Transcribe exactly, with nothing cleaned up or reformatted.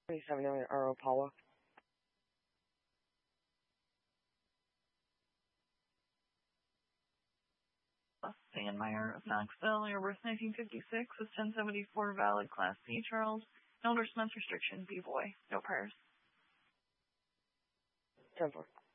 twenty-seven million R O Paula. Sandmeyer of Knoxville. Your birth nineteen fifty-six was ten seventy-four valid Class C, Charles. No endorsements, restriction, B-boy. No prayers. ten four.